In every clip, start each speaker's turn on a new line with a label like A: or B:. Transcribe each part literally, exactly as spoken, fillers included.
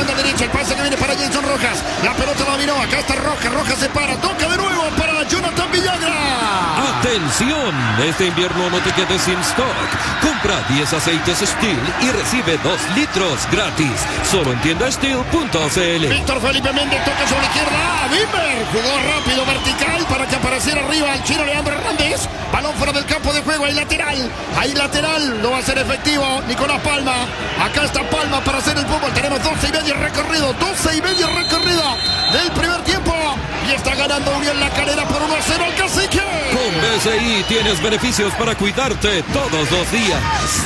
A: banda derecha. El pase que viene para Jason Rojas. La pelota la dominó. Acá está Rojas. Rojas se para. Toca de nuevo para Jonathan Villagra.
B: ¡Atención! Este invierno no te quedes sin stock. Compra diez aceites Steel y recibe dos litros gratis. Solo en tienda steel punto c l.
A: Víctor Felipe Méndez toca sobre la izquierda. Bimber jugó rápido, vertical para que apareciera arriba el chino Leandro Hernández. Balón fuera del campo de juego. Hay lateral. Hay lateral. No va a ser efectivo. Nicolás Palma. Acá está Palma para hacer el fútbol. Tenemos doce y medio recorrido. doce y medio recorrido del primer tiempo. Y está ganando Unión La Calera por uno a cero al Cacique.
B: Con B C I tienes beneficios para cuidarte todos los días.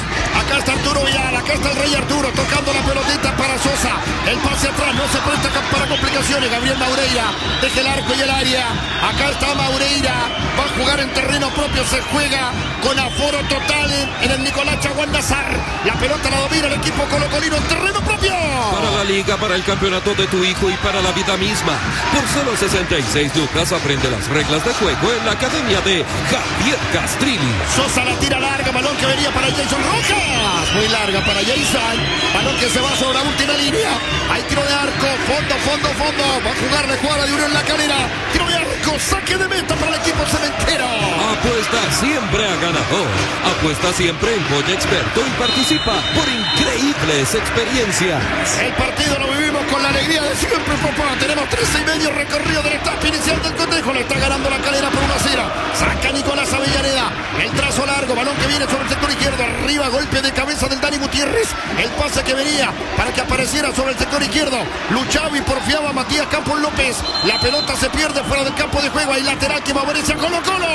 A: Acá está Arturo Vidal, acá está el Rey Arturo tocando la pelotita para Sosa. El pase atrás, no se presta para complicaciones. Gabriel Maureira deja el arco y el área. Acá está Maureira, va a jugar en terreno propio, se juega con aforo total en el Nicolás Chaguán Nazar. La pelota la domina el equipo colocolino en terreno propio.
B: Para la liga, para el campeonato de tu hijo y para la vida misma. Por solo sesenta y seis lucas aprende las reglas de juego en la academia de Javier Castrilli.
A: Sosa la tira larga, balón que venía para Jason Rojas. Muy larga para Jason. Balón que se va sobre la última línea. Hay tiro de arco, fondo, fondo, fondo. Va a jugar la jugada de Unión La Calera. Tiro de arco, saque de meta para el equipo cementero.
B: Apuesta siempre a ganador. Apuesta siempre en Boya Experto y participa por increíbles experiencias.
A: El partido lo vivimos con la alegría de siempre, papá. Tenemos trece y medio recorrido de la etapa inicial del cotejo. Le está ganando La Calera por uno a cero. Saca Nicolás Avellaneda. El trazo largo, balón que viene sobre el sector izquierdo. Arriba, golpe de cabeza del Dani Gutiérrez. El pase que venía para que apareciera sobre el sector izquierdo. Luchaba y porfiaba Matías Campos López. La pelota se pierde fuera del campo de juego. Hay lateral que favorece a Colo Colo.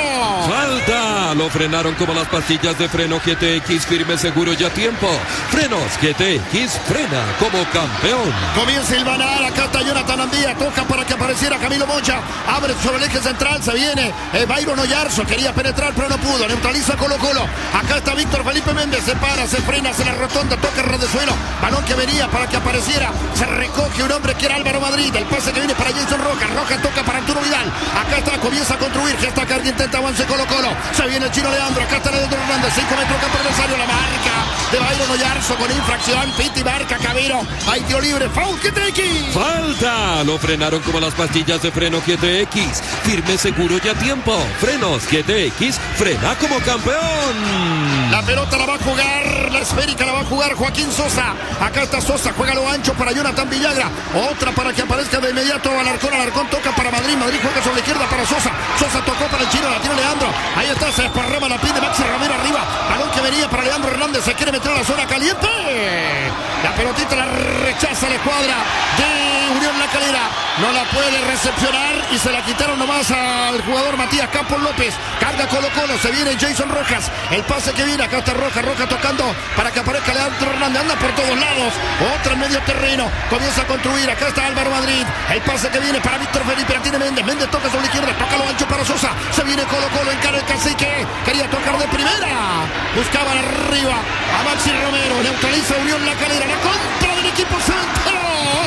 B: ¡Falta! Lo frenaron como las pastillas de freno G T X, firme, seguro y a tiempo. Frenos G T X, frena como campeón.
A: Comienza el banar. Acá está Jonathan Andía. Toca para que apareciera Camilo Mocha. Abre sobre el eje central. Se viene eh, Byron Oyarzo. Quería penetrar pero no pudo. Neutraliza Colo Colo. Acá está Víctor Felipe Méndez. Se para, se frena, se la rotonda. Toca el red de suelo. Balón que venía para que apareciera. Se recoge un hombre que era Álvaro Madrid. El pase que viene para Jason Rojas. Rojas toca para Arturo Vidal. Acá está, comienza a construir. Que está Cardi, intenta avance Colo Colo. Se viene el chino Leandro. Acá está Leandro Hernández. cinco metros campo adversario. La marca de Byron Oyarzo con infracción. Piti marca Cabero. Hay tiro libre. Foul G T X.
B: ¡Falta! Lo frenaron como las pastillas de freno G T X. Firme, seguro y a tiempo. Frenos G T X. Frena como campeón.
A: La pelota la va a jugar. La esférica la va a jugar Joaquín Sosa. Acá está Sosa. Juega lo ancho para Jonathan Villagra. Otra para que aparezca de inmediato Alarcón. Alarcón toca para Madrid. Madrid juega sobre la izquierda para Sosa. Sosa tocó para el chino. La tiene Leandro. Ahí está. Se desparrama la pin de Maxi Ramírez arriba. Balón que venía para Leandro Hernández. Se quiere meter a la zona caliente. La pelotita la rechaza la escuadra de Unión La Calera. No la puede recepcionar y se la quitaron nomás al jugador Matías Campos López. Carga Colo Colo. Se viene Jason Rojas. El pase que viene. Acá está Rojas. Rojas tocando para que aparezca Leandro Hernández. Anda por todos lados. Otra en medio terreno. Comienza a construir. Acá está Álvaro Madrid. El pase que viene para Víctor Felipe. La tiene Méndez. Méndez toca sobre la izquierda. Toca lo ancho para Sosa. Se viene Colo Colo. Encara el Cacique. Quería tocar de primera. Buscaban arriba a Maxi Romero. Neutraliza Unión La Calera. La contra del equipo cementero.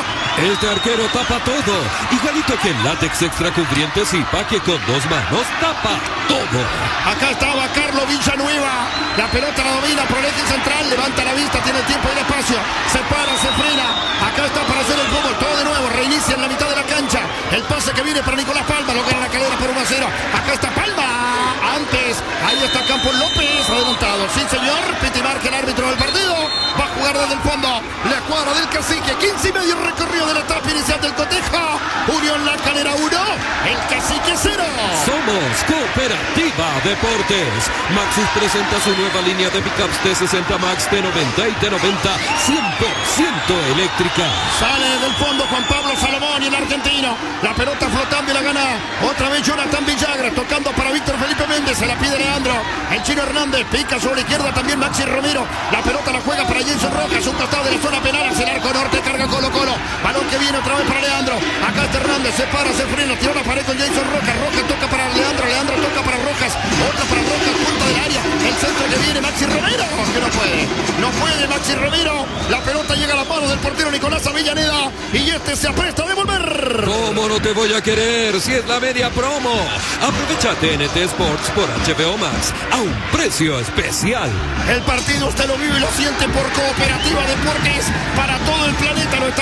B: Este arquero tapa todo. Igualito que el látex extra cubriente Zipa, que con dos manos tapa todo.
A: Acá estaba Carlos Villanueva. La pelota la domina por el eje central. Levanta la vista, tiene el tiempo y el espacio. Se para, se frena. Acá está para hacer el fútbol. Todo de nuevo. Reinicia en la mitad de la cancha. El pase que viene para Nicolás Palma. Lo gana La Calera por uno a cero. Acá está Palma. Antes. Ahí está Campos López. Adelantado. Sí, señor. Piti marca el árbitro del partido. Va a jugar desde el fondo. La cuadra del Cacique. quince y medio recorrido de la etapa inicial del cotejo. Unión La Calera uno. El Cacique cero.
B: Somos Cooperativa Deportes. Maxus presenta su nueva línea de pickups T sesenta Max, T noventa y T noventa cien por ciento eléctrica.
A: Sale del fondo Juan Pablo Salomón y el argentino. La pelota flotando y la gana otra vez Jonathan Villagra. Tocando para Víctor Felipe Méndez. Se la pide Leandro. El chino Hernández pica sobre la izquierda también Maxi Romero. La pelota la juega para Jason Rojas. Un costado de la zona penal hacia el arco norte. Carga Colo Colo. Balón que viene otra vez para Leandro. Acá está Hernández. Se para, se frena. Tiró la pared con Jason Rojas. Rojas toca para Leandro. Leandro toca para Rojas. Otra para Rojas. Punta del área. El centro que viene Maxi Romero. Que no puede. No puede Maxi Romero. La pelota llega a la mano del portero Nicolás Avellaneda. Y este se apresta a devolver.
B: ¿Cómo no te voy a querer si es la media promo? Aprovecha T N T Sports por H B O Max a un precio especial.
A: El partido usted lo vive y lo siente por Cooperativa Deportes. Para todo el planeta lo está ganando.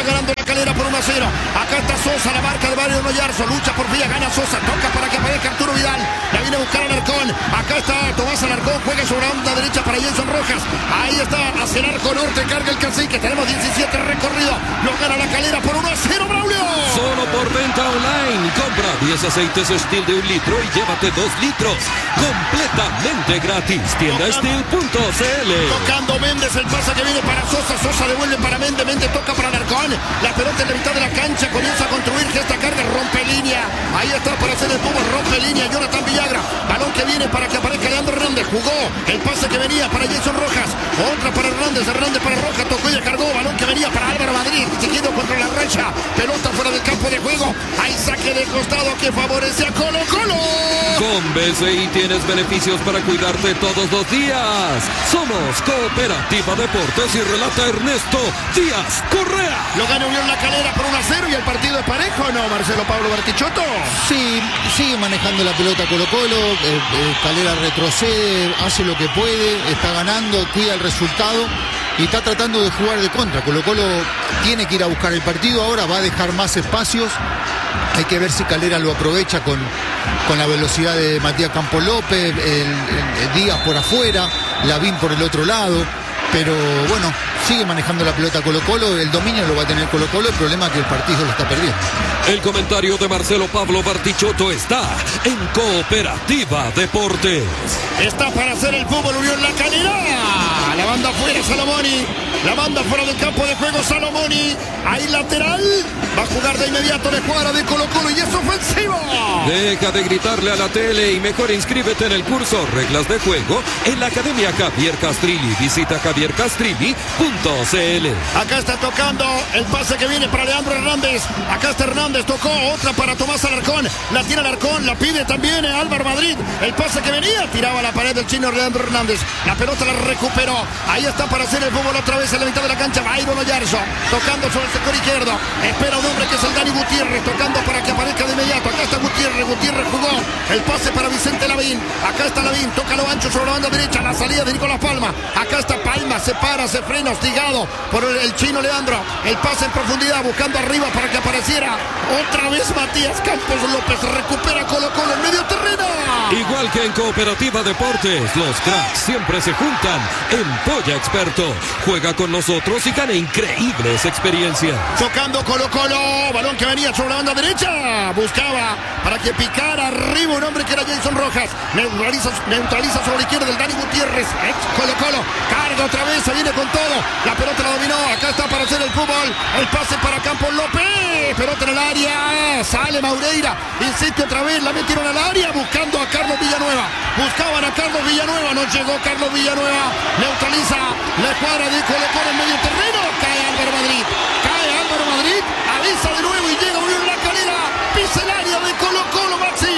A: Calera por uno a cero. Acá está Sosa, la marca de Mario Noyarzo. Lucha por Villa, gana Sosa. Toca para que aparezca Arturo Vidal. La viene a buscar Alarcón. Acá está Tomás Alarcón. Juega sobre la onda derecha para Jason Rojas. Ahí está, hacia el arco norte. Carga el cacique. Tenemos diecisiete recorrido. Lo gana la Calera por uno a cero, Braulio.
B: Solo por venta online. Compra diez aceites Steel de un litro y llévate dos litros. Completamente gratis. Tienda steel punto c l.
A: Tocando Méndez, el pase que viene para Sosa. Sosa devuelve para Méndez. Méndez toca para Alarcón. La pelota en la mitad de la cancha. Comienza a construir esta carga. Rompe línea. Ahí está para hacer el fútbol. Rompe línea. Jonathan Villagra. Balón que viene para que aparezca Leandro Hernández. Jugó el pase que venía para Jason Rojas. Otra para Hernández. Hernández para Rojas. Tocó y descargó. Balón que venía para Álvaro Madrid. Siguiendo contra la racha. Pelota fuera del campo de juego. Hay saque de costado que favorece a Colo Colo.
B: Con B C I tienes beneficios para cuidarte todos los días. Somos Cooperativa Deportes y relata Ernesto Díaz Correa.
A: Lo gana Unión La Calera por uno a cero y el partido es parejo, ¿no, Marcelo Pablo Bartichotto?
C: Sí, sigue manejando la pelota Colo Colo. Eh, eh, Calera retrocede, hace lo que puede, está ganando, cuida el resultado y está tratando de jugar de contra. Colo Colo tiene que ir a buscar el partido ahora, va a dejar más espacios. Hay que ver si Calera lo aprovecha con, con la velocidad de Matías Campos López, el, el, el Díaz por afuera, Lavín por el otro lado. Pero bueno, sigue manejando la pelota Colo Colo, el dominio lo va a tener Colo Colo, el problema es que el partido lo está perdiendo.
B: El comentario de Marcelo Pablo Bartichotto está en Cooperativa Deportes.
A: Está para hacer el fútbol Unión La Calera. La banda fuera Salomoni. La banda fuera del campo de juego Salomoni. Ahí lateral. Va a jugar de inmediato la escuadra de Colo Colo y es ofensivo.
B: Deja de gritarle a la tele y mejor inscríbete en el curso Reglas de Juego en la Academia Javier Castrilli. Visita javier castrilli punto c l.
A: Acá está tocando el pase que viene para Leandro Hernández. Acá está Hernández, tocó otra para Tomás Alarcón. La tira Alarcón, la pide también Álvaro Madrid. El pase que venía, tiraba la pared del chino Leandro Hernández. La pelota la recuperó. Ahí está para hacer el fútbol otra vez en la mitad de la cancha. Byron Oyarzo, tocando sobre el sector izquierdo. Espera un hombre que es el Dani Gutiérrez, tocando para que aparezca de inmediato. Acá está Gutiérrez, Gutiérrez jugó. El pase para Vicente Lavín. Acá está Lavín, toca lo ancho sobre la banda derecha. La salida de Nicolás Palma. Acá está Palma, se para, se frena, hostigado por el, el chino Leandro. El pase en profundidad, buscando arriba para que apareciera. Otra vez Matías Campos López recupera Colo Colo en medio terreno.
B: Igual que en Cooperativa Deportes, los cracks siempre se juntan en Polla Experto. Juega con nosotros y gana increíbles experiencias.
A: Tocando Colo Colo, balón que venía sobre la banda derecha. Buscaba para que picara arriba un hombre que era Jason Rojas. Neutraliza, neutraliza sobre la izquierda del Dani Gutiérrez. Ex Colo Colo, carga otra vez, se viene con todo. La pelota la dominó, acá está para hacer el fútbol. El pase para Campos López. Pelota en el área, sale Maureira. Insiste otra vez, la metieron al área buscando a Carlos Villanueva. Buscaban a Carlos Villanueva, no llegó Carlos Villanueva. Neutraliza la escuadra de Colo Colo en medio terreno. Cae Álvaro Madrid. Cae Álvaro Madrid. Avisa de nuevo y llega Unión La Calera. Pisa el área de Colo Colo, Maxi.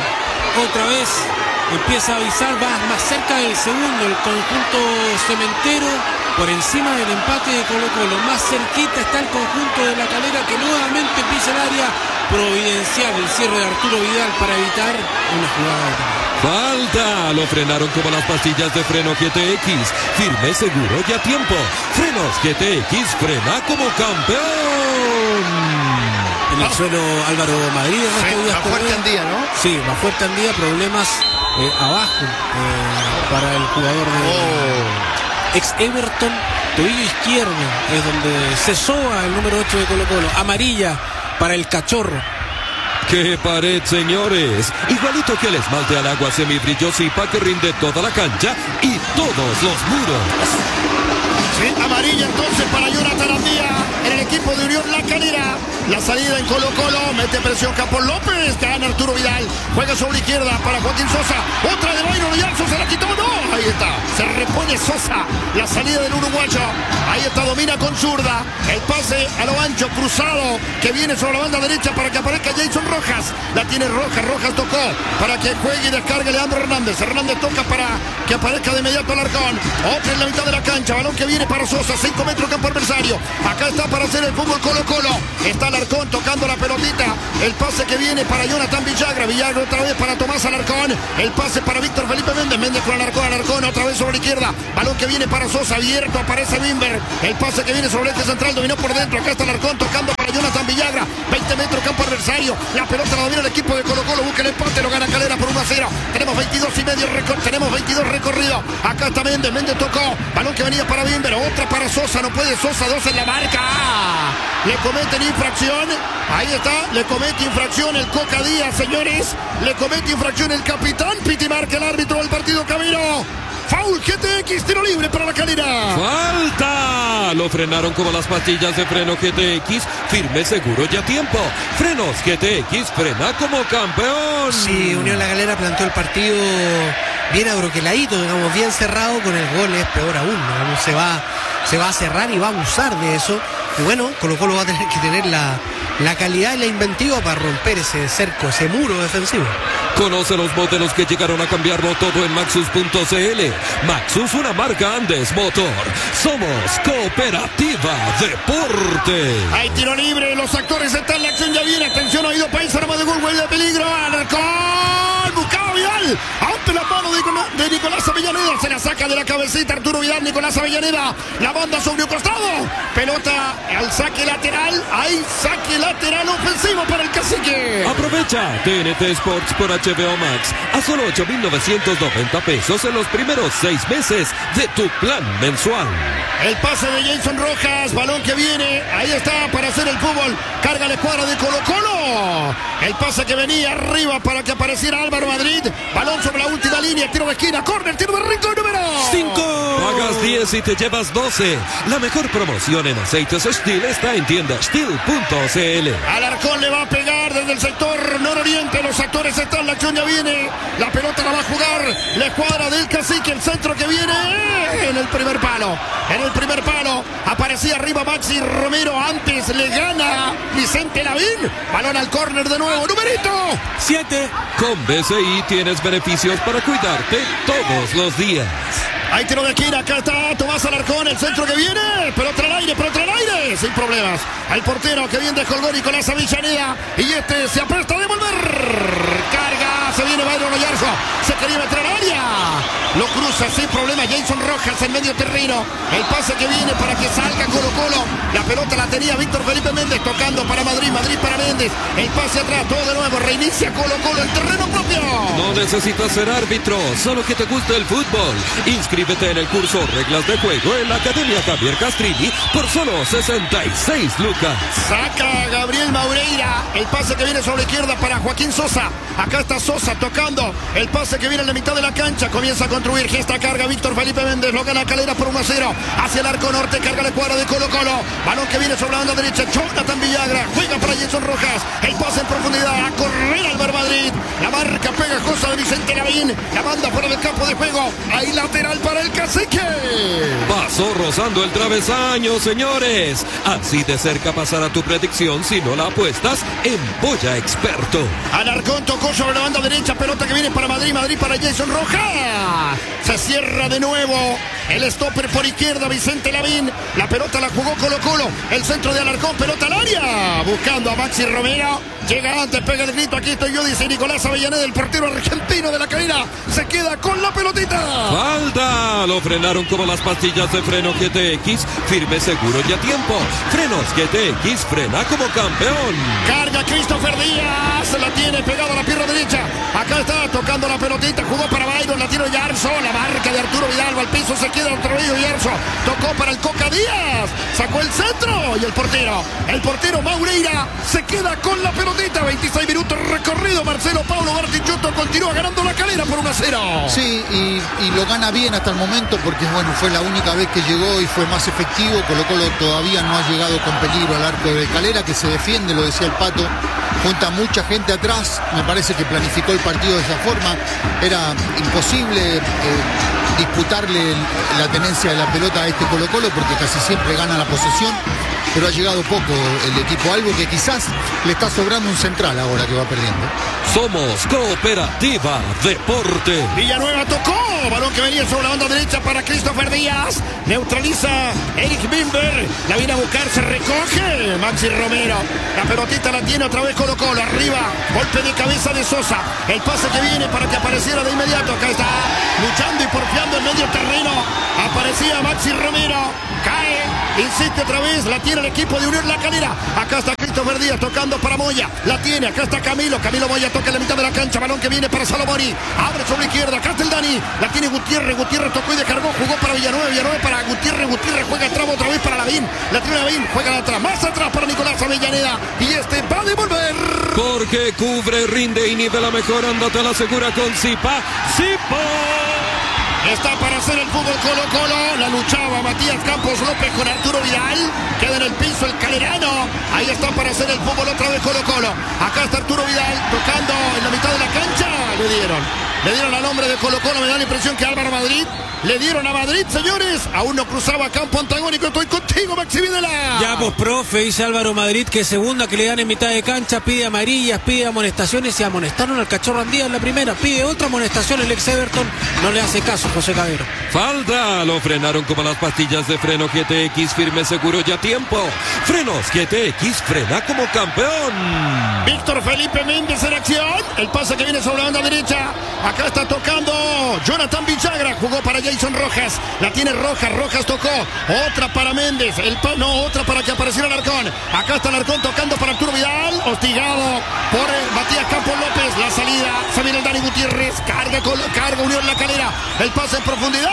D: Otra vez empieza a avisar, va más cerca del segundo, el conjunto cementero, por encima del empate de Colo Colo. Más cerquita está el conjunto de La Calera, que nuevamente pisa el área. Providencial el cierre de Arturo Vidal para evitar una jugada de
B: Falta, lo frenaron como las pastillas de freno G T X. Firme, seguro y a tiempo. Frenos G T X, frena como campeón.
D: En el suelo Álvaro Madrid.
A: Sí, más fuerte Andía, ¿no?
D: Sí, más fuerte Andía, problemas eh, abajo eh, para el jugador de oh. ex Everton. Tobillo izquierdo es donde se soba el número ocho de Colo Colo. Amarilla para el cachorro.
B: ¡Qué pared, señores! Igualito que el esmalte al agua semibrilloso y pa' que rinde toda la cancha y todos los muros.
A: Sí, amarilla entonces para Jonathan Andía en el equipo de Unión La Calera. La salida en Colo Colo, mete presión Campos López, gana Arturo Vidal, juega sobre la izquierda para Joaquín Sosa, otra de Byron Oyarzo, se la quitó, no, ahí está, se repone Sosa, la salida del uruguayo, ahí está, domina con zurda, el pase a lo ancho, cruzado, que viene sobre la banda derecha para que aparezca Jason Rojas, la tiene Rojas, Rojas tocó para que juegue y descargue Leandro Hernández, Hernández toca para que aparezca de inmediato Alarcón, otra en la mitad de la cancha, balón que viene para Sosa, cinco metros campo adversario, acá está para hacer el fútbol Colo Colo, está Alarcón tocando la pelotita, el pase que viene para Jonathan Villagra, Villagra otra vez para Tomás Alarcón, el pase para Víctor Felipe Méndez, Méndez con Alarcón, Alarcón otra vez sobre la izquierda, balón que viene para Sosa, abierto, aparece Bimber, el pase que viene sobre el eje central, dominó por dentro, acá está Alarcón tocando para adversario. La pelota la domina el equipo de Colo Colo, busca el empate, lo gana Calera por uno a cero. Tenemos veintidós y medio, recor tenemos veintidós recorridos. Acá está Méndez, Méndez tocó, balón que venía para Bimber, otra para Sosa, no puede Sosa, dos en la marca. Le cometen infracción, ahí está, le comete infracción el Coca Díaz, señores. Le comete infracción el capitán Piti, marca el árbitro del partido Camilo. Foul, G T X, tiro libre para la Calera.
B: ¡Falta! Lo frenaron como las pastillas de freno G T X. Firme, seguro y a tiempo. Frenos G T X, frena como campeón.
E: Sí, Unión La Calera planteó el partido bien abroqueladito, digamos, bien cerrado. Con el gol es peor aún, digamos, se va, se va a cerrar y va a abusar de eso. Y bueno, Colo Colo va a tener que tener la, la calidad y la inventiva para romper ese cerco, ese muro defensivo.
B: Conoce los modelos que llegaron a cambiarlo todo en Maxus punto c l. Maxus, una marca Andes Motor. Somos Cooperativa Deporte.
A: Hay tiro libre, los actores están en la acción, ya viene. Atención, oído país, arma de gol, gol de peligro. Alarcón, buscado Vidal. Ante la mano de, de Nicolás Avellaneda. Se la saca de la cabecita Arturo Vidal, Nicolás Avellaneda. La banda sobre un costado. Pelota al saque lateral. Hay saque lateral ofensivo para el Cacique.
B: Aprovecha T N T Sports por H B O Max a solo ocho mil novecientos noventa pesos en los primeros seis meses de tu plan mensual.
A: El pase de Jason Rojas, balón que viene, ahí está para hacer el fútbol, carga la escuadra de Colo Colo. El pase que venía arriba para que apareciera Álvaro Madrid, balón sobre la última línea, tiro de esquina, córner, tiro de rincón número
B: cinco. Pagas diez y te llevas doce. La mejor promoción en aceites Steel está en tienda steel punto c l.
A: Alarcón le va a pegar desde el sector nororiente, los actores están, la acción ya viene, la pelota la va a jugar la escuadra del Cacique, el centro que viene en el primer palo, en el primer palo, aparecía arriba Maxi Romero, antes le gana Vicente Lavín, balón al córner de nuevo, numerito
D: siete.
B: Con B C I tienes beneficios para cuidarte todos los días.
A: Hay tiro de esquina, acá está Tomás Alarcón, el centro que viene, pelota al aire, pelota al aire, sin problemas. Al portero que bien dejó el gol Nicolás Avellaneda, y este se apresta a devolver. Carga, se viene Byron Oyarzo, se quería meter al área, lo cruza sin problema Jason Rojas en medio terreno. El pase que viene para que salga Colo Colo, la pelota la tenía Víctor Felipe Méndez, tocando para Madrid, Madrid para Méndez. El pase atrás, todo de nuevo, reinicia Colo Colo en terreno propio.
B: No necesitas ser árbitro, solo que te guste el fútbol. Inscríbete en el curso Reglas de Juego en la Academia Javier Castrilli por solo sesenta y seis lucas.
A: Saca Gabriel Maureira, el pase que viene sobre la izquierda para Joaquín Sosa. Acá está Sosa tocando, el pase que viene en la mitad de la cancha, comienza a construir, gesta carga Víctor Felipe Méndez, lo gana Calera por uno a cero, hacia el arco norte, carga la escuadra de Colo Colo, balón que viene sobre la banda derecha, Jonathan Villagra, juega para Jason Rojas, el pase en profundidad, a correr Álvaro Madrid, la marca pegajosa de Vicente Lavín, la manda fuera del campo de juego, hay lateral para el Cacique.
B: Pasó rozando el travesaño, señores. Así de cerca pasará tu predicción si no la apuestas en Boya Experto.
A: Alarcón tocó sobre la banda derecha, pelota que viene para Madrid, Madrid para Jason Rojas. Se cierra de nuevo el stopper por izquierda, Vicente Lavín. La pelota la jugó Colo Colo, el centro de Alarcón, pelota al área, buscando a Maxi Romero. Llega antes, pega el grito, aquí estoy yo, dice Nicolás Avellaneda, el portero argentino de la Calera. Se queda con la pelotita.
B: ¡Falta! Lo frenaron como las pastillas de freno G T X. Firme, seguro y a tiempo. Frenos G T X, frena como campeón.
A: Carga Christopher Díaz, la tiene pegada a la pierna derecha. Acá está tocando la pelotita, jugó para Byron, la tiro Yarzo, la marca de Arturo Vidal, al piso se queda otra vez Yarzo. Tocó para el Coca Díaz, sacó el centro y el portero, el portero Maureira se queda con la pelotita. veintiséis minutos recorrido, Marcelo Paulo Bartichotto continúa ganando la Calera por uno a cero.
C: Sí, y, y lo gana bien hasta el momento porque bueno, fue la única vez que llegó y fue más efectivo. Colo Colo todavía no ha llegado con peligro al arco de Calera, que se defiende, lo decía el Pato, junta mucha gente atrás, me parece que planificó el partido de esa forma, era imposible eh, disputarle el, la tenencia de la pelota a este Colo Colo porque casi siempre gana la posesión, pero ha llegado poco el equipo, algo que quizás le está sobrando un central ahora que va perdiendo.
B: Somos Cooperativa Deporte.
A: Villanueva tocó, balón que venía sobre la banda derecha para Christopher Díaz, neutraliza Eric Bimber, la viene a buscar, se recoge Maxi Romero, la pelotita la tiene otra vez Colo Colo, arriba, golpe de cabeza de Sosa, el pase que viene para que apareciera de inmediato, acá está, luchando y porfiando en medio terreno, aparecía Maxi Romero, cae, insiste otra vez, la tiene el equipo de Unión La Calera, acá está Christopher Christopher Díaz tocando para Moya. La tiene, acá está Camilo. Camilo Moya toca en la mitad de la cancha. Balón que viene para Salomoni. Abre sobre la izquierda. Acá está el Dani. La tiene Gutiérrez. Gutiérrez tocó y descargó. Jugó para Villanueva. Villanueva para Gutiérrez. Gutiérrez juega atrás otra vez para Lavín. La tiene Lavín. Juega atrás. Más atrás para Nicolás Avellaneda. Y este va a devolver.
B: Porque cubre, rinde y nivela mejor. Ándate a la segura con Zipa. ¡Zipa!
A: Está para hacer el fútbol Colo Colo. La luchaba Matías Campos López con Arturo Vidal. Queda en el piso el Calerano. Ahí está para hacer el fútbol otra vez Colo Colo. Acá está Arturo Vidal tocando en la mitad de la cancha. Le dieron. Le dieron al hombre de Colo Colo. Me da la impresión que Álvaro Madrid. Le dieron a Madrid, señores. Aún no cruzaba campo antagónico. Estoy contigo, Maxi Videla.
D: Ya, pues, profe, dice Álvaro Madrid que segunda que le dan en mitad de cancha. Pide amarillas, pide amonestaciones. Se amonestaron al Cachorro Andía en la primera. Pide otra amonestación el ex Everton. No le hace caso José Cabero.
B: Falta, lo frenaron como las pastillas de freno G T X, firme, seguro y a tiempo. Frenos G T X, frena como campeón.
A: Víctor Felipe Méndez en acción. El pase que viene sobre la banda derecha. Acá está tocando Jonathan Villagra. Jugó para Jason Rojas. La tiene Rojas. Rojas tocó. Otra para Méndez. El pa no, otra para que apareciera Alarcón. Acá está Alarcón tocando para Arturo Vidal. Hostigado por eh, Matías Campos López. La salida. Se viene el Dani Gutiérrez. Carga, con, carga Unión La Calera. El pase en profundidad.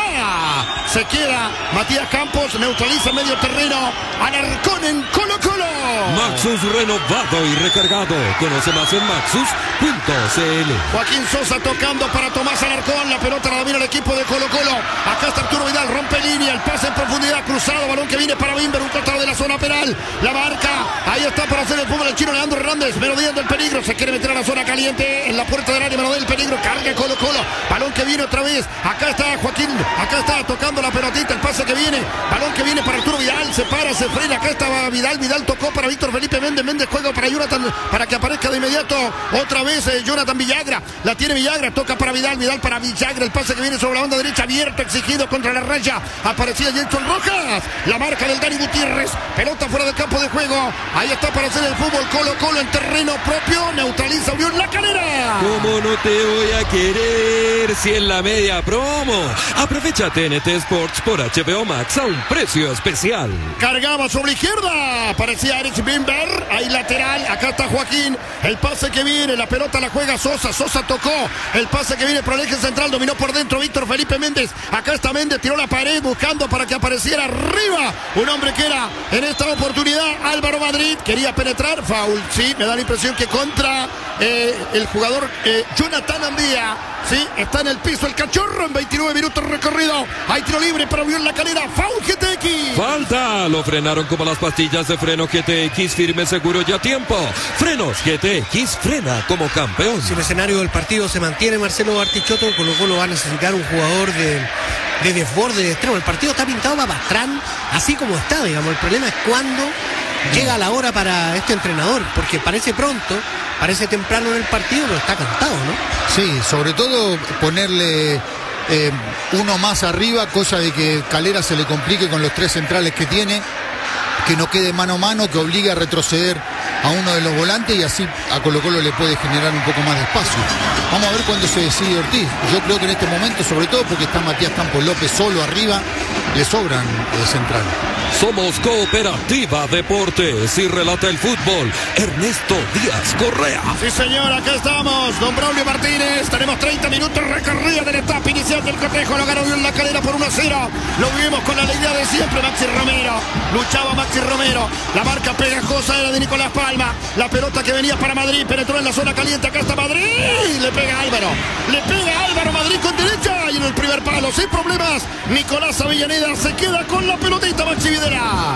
A: Se queda Matías Campos. Neutraliza medio terreno. Alarcón en Colo Colo.
B: Maxus renovado y recargado. Conoce más en maxus punto c l.
A: Joaquín Sosa tocando para Tomás Alarcón. La pelota la domina el equipo de Colo Colo. Acá está Arturo Vidal. Rompe línea. El pase en profundidad. Cruzado. Balón que viene para Bimber. Un costado de la zona penal. La marca. Ahí está para hacer el fútbol el chino Leandro Hernández. Merodeando el peligro. Se quiere meter a la zona caliente. En la puerta del área. Merodea el peligro. Carga Colo Colo. Balón que viene otra vez. Acá está Joaquín. Acá está tocando la pelotita. El pase que viene. Balón que viene para Arturo Vidal. Se para. Se frena. Acá estaba Vidal. Vidal tocó para Víctor Felipe Méndez. Méndez juega para Jonathan. Para que aparezca de inmediato. Otra vez eh, Jonathan Villagra. La tiene Villagra. Toca para Vidal. Vidal para Villagra. El pase que viene sobre la banda derecha. Abierto. Exigido contra la raya. Aparecía Jason Rojas. La marca del Dani Gutiérrez. Pelota fuera del campo de juego. Ahí está para hacer el fútbol Colo Colo en terreno propio. Neutraliza Unión La Calera.
B: ¿Cómo no te voy a querer si en la media promo? Aprovecha T N T Sports por H B O Max a un precio especial.
A: Cargaba sobre la izquierda. Aparecía Eric Bimber. Ahí lateral. Acá está Joaquín. El pase que viene. La pelota la juega Sosa. Sosa tocó. El pase que viene por el eje central. Dominó por dentro Víctor Felipe Méndez. Acá está Méndez. Tiró la pared buscando para que apareciera arriba. Un hombre que era en esta oportunidad Álvaro Madrid. Quería penetrar. Foul. Sí, me da la impresión que contra eh, el jugador eh, Jonathan Andía. Sí, está en el piso el Cachorro en veintinueve minutos recorrido. Hay tiro libre para Unión La Calera. Foul G T X.
B: Falta, lo frenaron como las pastillas de freno G T X, firme, seguro y a tiempo. Frenos G T X, frena como campeón.
E: Si el escenario del partido se mantiene, Marcelo Bartichotto, Colo Colo va a necesitar un jugador de, de desborde de extremo. El partido está pintado para Pastrán, así como está, digamos. El problema es cuándo llega la hora para este entrenador, porque parece pronto, parece temprano en el partido, pero está cantado, ¿no?
C: Sí, sobre todo ponerle eh, uno más arriba, cosa de que Calera se le complique con los tres centrales que tiene, que no quede mano a mano, que obligue a retroceder a uno de los volantes y así a Colo Colo le puede generar un poco más de espacio. Vamos a ver cuándo se decide Ortiz. Yo creo que en este momento, sobre todo porque está Matías Campos López solo arriba, le sobran el central.
B: Somos Cooperativa Deportes y relata el fútbol Ernesto Díaz Correa.
A: Sí, señor, acá estamos. Don Braulio Martínez. Tenemos treinta minutos recorrida de la etapa inicial del cotejo. Lo ganó en La Calera por uno a cero. Lo vivimos con la alegría de siempre. Maxi Romero. Luchaba Maxi Romero. La marca pegajosa era de Nicolás Palma. La pelota que venía para Madrid. Penetró en la zona caliente. Acá está Madrid. Le pega Álvaro. Le pega Álvaro Madrid con derecha. Y en el primer palo, sin problemas, Nicolás Avellaneda se queda con la pelotita. Maxi Videla.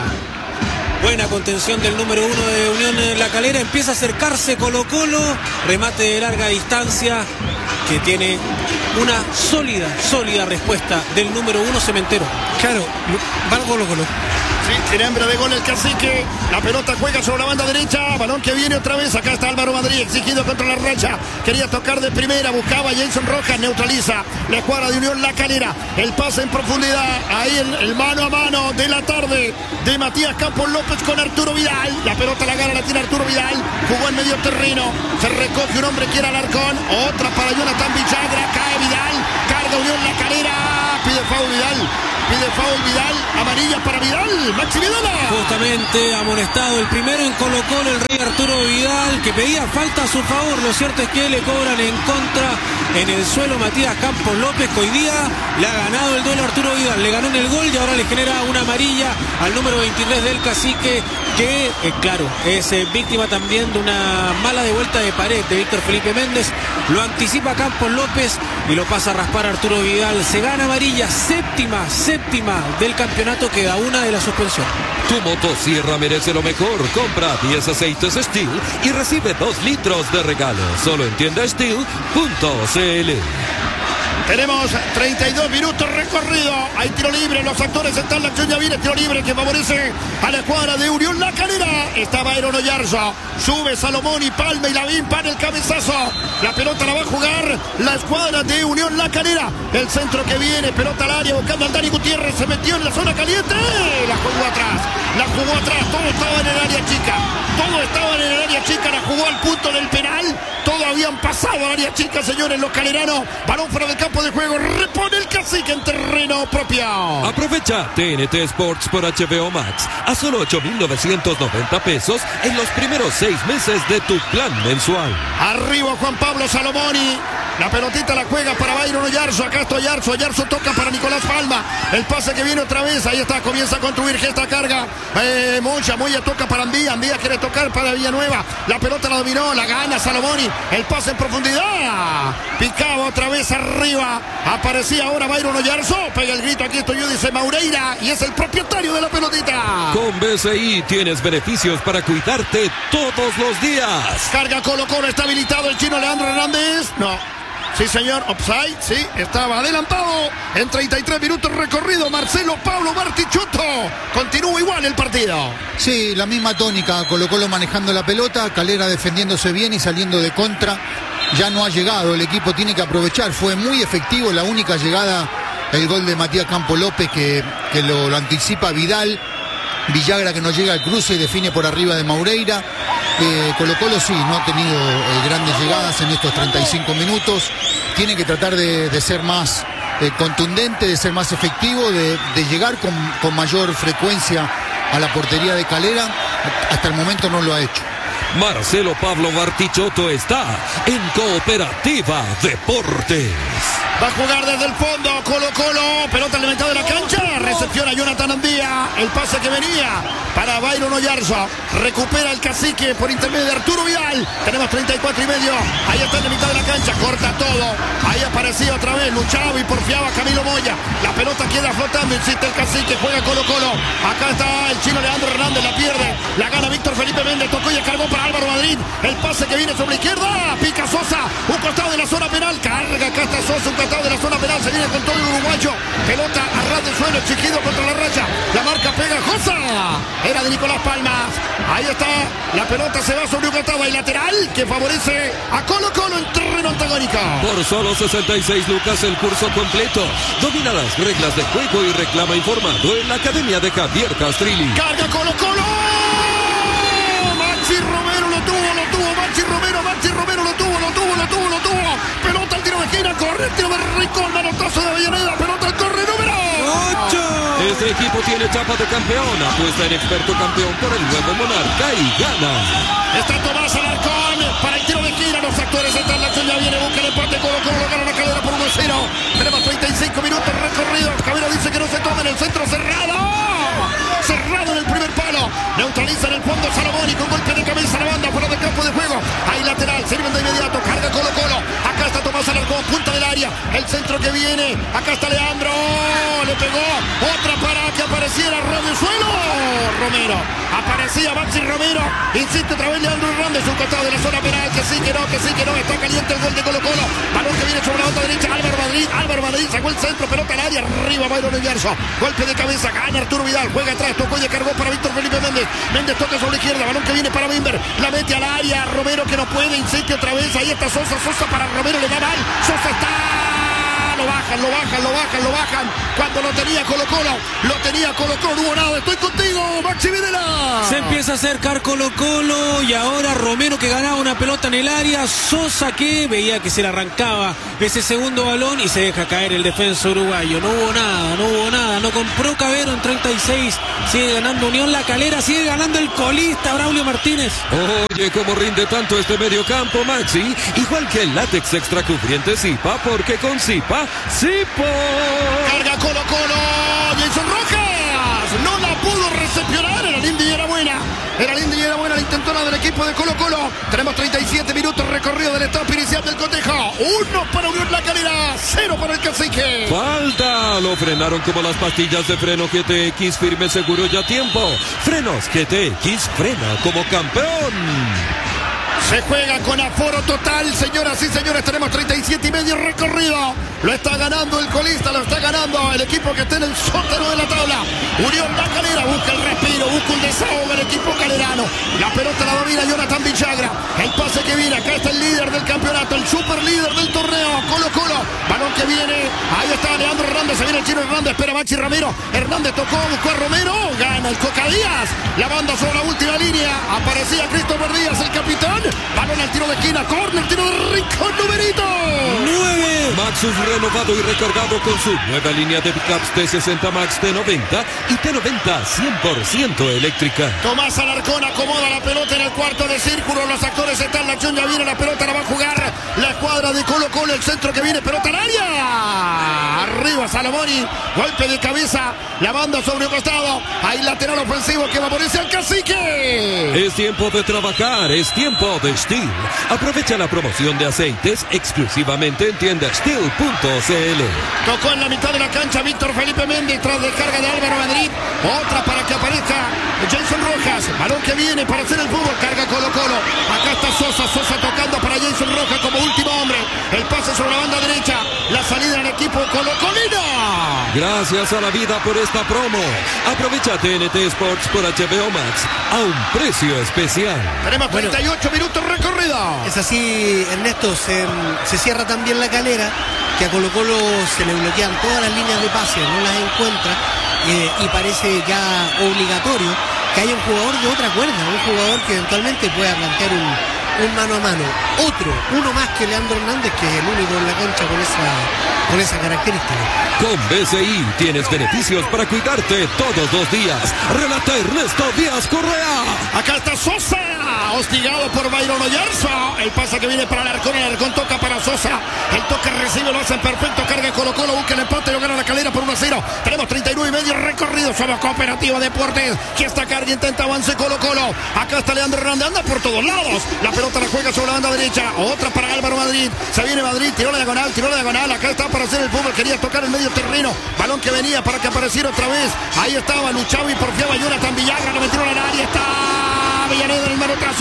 D: Buena contención del número uno de Unión La Calera. Empieza a acercarse Colo Colo. Remate de larga distancia que tiene una sólida, sólida respuesta del número uno Cementero.
E: Claro, va Colo Colo.
A: Sí, tiene hambre de gol el Cacique. La pelota juega sobre la banda derecha. Balón que viene otra vez. Acá está Álvaro Madrid exigido contra la racha. Quería tocar de primera. Buscaba a Jason Rojas. Neutraliza la escuadra de Unión La Calera. El pase en profundidad. Ahí el, el mano a mano de la tarde de Matías Campos López con Arturo Vidal. La pelota la gana, la tiene Arturo Vidal. Jugó en medio terreno. Se recoge un hombre que era Alarcón. Otra para Jonathan Villagra. Cae Vidal. Carga Unión La Calera. Pide foul Vidal. Pide foul Vidal. Amarilla para Vidal. Maxi Vidal.
D: Justamente amonestado el primero en Colo Colo, el Rey pedía falta a su favor. Lo cierto es que le cobran en contra en el suelo Matías Campos López, que hoy día le ha ganado el duelo a Arturo Vidal. Le ganó en el gol y ahora le genera una amarilla al número veintitrés del Cacique, que, eh, claro, es eh, víctima también de una mala de vuelta de pared de Víctor Felipe Méndez. Lo anticipa Campos López y lo pasa a raspar Arturo Vidal. Se gana amarilla, séptima, séptima del campeonato, queda una de la suspensión.
B: Tu motosierra merece lo mejor. Compra diez aceites Steel y recibe dos litros de regalo. Solo en tienda steel punto c l.
A: Tenemos treinta y dos minutos recorrido. Hay tiro libre. Los actores están. La acción ya viene. Tiro libre que favorece a la escuadra de Unión La Calera. Está Byron Oyarzo. Sube Salomón y Palma y Lavín para el cabezazo. La pelota la va a jugar la escuadra de Unión La Calera. El centro que viene. Pelota al área buscando al Dani Gutiérrez. Se metió en la zona caliente. La jugó atrás. La jugó atrás. Todo estaba en el área chica. Todo estaba en el área chica. La jugó al punto del penal. Todo habían pasado al área chica, señores, los caleranos. Balón fuera del campo de juego. Repone el Cacique en terreno propio.
B: Aprovecha T N T Sports por H B O Max a solo ocho mil novecientos noventa pesos en los primeros seis meses de tu plan mensual.
A: Arriba Juan Pablo Salomoni. La pelotita la juega para Byron Oyarzo. Acá está Oyarzo. Oyarzo toca para Nicolás Palma. El pase que viene otra vez. Ahí está. Comienza a construir. Gesta carga. Eh, Moya. Moya toca para Andía. Andía quiere tocar para Villanueva. La pelota la dominó. La gana Salomoni. El pase en profundidad. Picaba otra vez arriba. Aparecía ahora Byron Oyarzo. Pega el grito. Aquí estoy yo. Dice Maureira. Y es el propietario de la pelotita.
B: Con B C I tienes beneficios para cuidarte todos los días.
A: Carga Colo Colo. Está habilitado el chino Leandro Hernández. No. Sí, señor, offside, sí, estaba adelantado en treinta y tres minutos recorrido. Marcelo Pablo Bartichotto. Continúa igual el partido.
C: Sí, la misma tónica, Colo Colo manejando la pelota, Calera defendiéndose bien y saliendo de contra. Ya no ha llegado, el equipo tiene que aprovechar. Fue muy efectivo la única llegada, el gol de Matías Campos López que, que lo, lo anticipa Vidal. Villagra que no llega al cruce y define por arriba de Maureira. Eh, Colo Colo sí, no ha tenido eh, grandes llegadas en estos treinta y cinco minutos. Tiene que tratar de, de ser más eh, contundente, de ser más efectivo, de, de llegar con, con mayor frecuencia a la portería de Calera. Hasta el momento no lo ha hecho.
B: Marcelo Pablo Bartichotto está en Cooperativa Deportes.
A: Va a jugar desde el fondo Colo Colo. Pelota en la mitad de la cancha. Recepciona Jonathan Andía. El pase que venía para Byron Oyarzo. Recupera el Cacique por intermedio de Arturo Vidal. Tenemos treinta y cuatro y medio. Ahí está en la mitad de la cancha. Corta todo. Ahí aparecía otra vez. Luchaba y porfiaba Camilo Moya. La pelota queda flotando. Insiste el Cacique. Juega Colo Colo. Acá está el chino Leandro Hernández. La pierde. La gana Víctor Felipe Méndez. Tocó y cargó para Álvaro Madrid. El pase que viene sobre la izquierda. Pica Sosa. Un costado de la zona penal. Carga. Acá está Sosa. Un costado de la zona penal. Se viene con todo el uruguayo. Pelota a ras del suelo. Chiquido contra la raya. La marca pegajosa. Era de Nicolás Palma. Ahí está. La pelota se va sobre un costado. Hay lateral que favorece a Colo Colo en terreno antagónico.
B: Por solo sesenta y seis lucas el curso completo. Domina las reglas de juego y reclama informado en la academia de Javier Castrilli.
A: Carga Colo Colo. Maxi Romero lo tuvo, lo tuvo. Maxi Romero, Maxi Romero lo tuvo, lo tuvo, lo tuvo, lo tuvo. Pelota al tiro de esquina, corre el tiro de Rincón, manotazo de Avellaneda, pelota al corre número
D: ocho.
B: Este equipo tiene chapa de campeón. Apuesta en experto campeón por el nuevo Monarca y gana.
A: Está Tomás Alarcón para el tiro de esquina. Los actores están, la acción ya viene, busca el empate. Colo Colo lo gana la Calera por uno a cero. Tenemos treinta y cinco minutos recorridos. Cabero dice que no se toma en el centro cerrado. Cerrado en el primer palo. Neutraliza en el fondo Salomón y con golpe de cabeza la banda fuera del campo de juego. Ahí lateral, sirven de inmediato. Carga Colo Colo. Acá está Tomás Alarcón, punta del área. El centro que viene. Acá está Leandro. Le pegó. Otra para que apareciera Romesuelo. Romero. Aparecía Maxi Romero. Insiste otra vez Leandro Hernández. Un costado de la zona penal. Que sí, que no, que sí, que no. Está caliente el gol de Colo Colo. Balón que viene sobre la banda derecha. Álvaro Madrid. Álvaro Madrid sacó el centro. Pelota al área. Arriba Byron Oyarzo. Golpe de cabeza. Gana Arturo Vidal. Juega atrás. Tocó y cargó para Víctor Felipe Méndez. Méndez toca sobre la izquierda. Balón que viene para Bimber. La mete al área. Romero que no puede. Insiste otra vez. Ahí está Sosa. Sosa para Romero. Le da mal. Sosa está. Lo bajan, lo bajan, lo bajan, lo bajan. Cuando lo tenía Colo Colo, lo tenía Colo Colo, no hubo nada. Estoy contigo, Maxi Videla.
D: Se empieza a acercar Colo Colo y ahora Romero que ganaba una pelota en el área. Sosa que veía que se le arrancaba ese segundo balón y se deja caer el defensa uruguayo. No hubo nada, no hubo nada. No compró Cabero en treinta y seis. Sigue ganando Unión La Calera, sigue ganando el colista Braulio Martínez.
B: Oye, cómo rinde tanto este mediocampo, Maxi. Igual que el látex extra cubriente Zipa, porque con Zipa, Zipo.
A: Carga Colo Colo. Jason Rojas. No la pudo recepcionar. Era linda y era buena. Era linda y era buena la intentona del equipo de Colo Colo. Tenemos treinta y siete minutos recorrido del etapa inicial del cotejo. Uno para Unión La Calera, cero para el Cacique.
B: Falta. Lo frenaron como las pastillas de freno G T X, firme, seguro y a tiempo. Frenos G T X, frena como campeón.
A: Se juega con aforo total, señoras y señores. Tenemos treinta y siete y medio recorrido. Lo está ganando el colista, lo está ganando el equipo que está en el sótano de la tabla. Unión La Calera busca el respiro, busca un desahogo el equipo calerano. La pelota la domina Jonathan Villagra. El pase que viene, acá está el líder del campeonato, el super líder del torneo, Colo Colo. Balón que viene, ahí está Leandro Hernández, se viene el chino Hernández, espera Maxi Ramiro. Hernández tocó, buscó a Romero, gana el Coca Díaz. La banda sobre la última línea, aparecía Christopher Díaz, el capitán. Balón al tiro de esquina, corner, tiro de rincón, numerito
D: nueve.
B: Maxus renovado y recargado con su nueva línea de pickups T sesenta Max, T noventa y T noventa cien por ciento eléctrica.
A: Tomás Alarcón acomoda la pelota en el cuarto de círculo. Los actores están, la acción ya viene, la pelota la va a jugar la escuadra de Colo Colo. El centro que viene, pelota al área. Arriba Salomoni, golpe de cabeza, la banda sobre un costado. Hay lateral ofensivo que va a ponerse al Cacique.
B: Es tiempo de trabajar, es tiempo de Steel. Aprovecha la promoción de aceites exclusivamente en tienda steel punto c l.
A: Tocó en la mitad de la cancha Víctor Felipe Méndez tras descarga de Álvaro Madrid. Otra para que aparezca Jason Rojas. Balón que viene para hacer el fútbol. Carga Colo Colo. Acá está Sosa. Sosa tocando para Jason Rojas como último hombre. El pase sobre la banda derecha. La salida del equipo Colo Colino.
B: Gracias a la vida por esta promo. Aprovecha T N T Sports por H B O Max a un precio especial.
A: Tenemos treinta y ocho minutos recorridos.
E: Es así, Ernesto, se, se cierra también La Calera, que a Colo Colo se le bloquean todas las líneas de pase, no las encuentra, eh, y parece ya obligatorio que haya un jugador de otra cuerda, un jugador que eventualmente pueda plantear un, un mano a mano. Otro, uno más que Leandro Hernández, que es el único en la cancha con esa, con esa característica.
B: Con B C I tienes beneficios para cuidarte todos los días. Relata Ernesto Díaz Correa.
A: Acá está Sosa, hostigado por Byron Oyarzo. El pase que viene para Alarcón, Alarcón toca para Sosa. El toque recibe, lo hacen perfecto. Carga Colo Colo, busca el empate, lo gana La Calera por uno a cero. Tenemos treinta y nueve y medio recorrido. Somos Cooperativa Deportes. Que está carga, intenta avance Colo Colo. Acá está Leandro Hernández, anda por todos lados. La pelota la juega sobre la banda derecha. Otra para Álvaro Madrid. Se viene Madrid, tiró la diagonal, tiró la diagonal. Acá está para hacer el fútbol. Quería tocar el medio terreno. Balón que venía para que apareciera otra vez. Ahí estaba, luchaba y porfiaba Jonathan Villagra. Lo metieron al área. Está Villaneda en el manotazo.